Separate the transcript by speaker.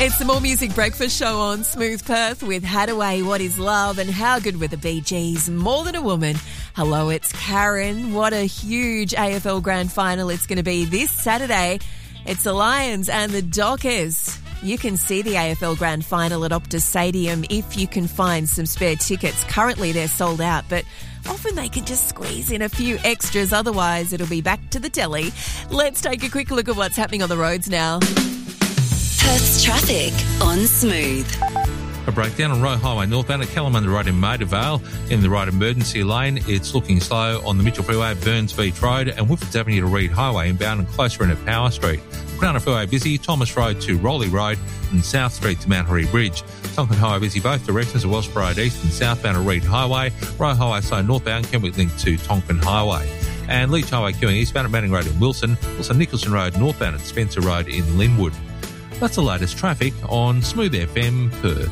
Speaker 1: It's the More Music Breakfast Show on Smooth Perth with Hadaway, What Is Love, and How Good Were the Bee Gees, More Than a Woman. Hello, it's Karen. What a huge AFL Grand Final it's going to be this Saturday. It's the Lions and the Dockers. You can see the AFL Grand Final at Optus Stadium if you can find some spare tickets. Currently they're sold out, but often they can just squeeze in a few extras. Otherwise, it'll be back to the telly. Let's take a quick look at what's happening on the roads now.
Speaker 2: Perth's traffic on Smooth.
Speaker 3: A breakdown on Roe Highway northbound at Kalamunda Road in Maida Vale. In the right emergency lane, it's looking slow on the Mitchell Freeway at Burns Beach Road and Whifford's Avenue to Reed Highway inbound and closer in at Power Street. Crown Freeway busy, Thomas Road to Rowley Road and South Street to Mount Harry Bridge. Tonkin Highway busy both directions at Wellsborough Road East and southbound at Reed Highway. Roe Highway slow northbound, Kenwick link to Tonkin Highway. And Leach Highway queuing eastbound at Manning Road in Wilson. Also Nicholson Road northbound at Spencer Road in Linwood. That's the latest traffic on Smooth FM Perth.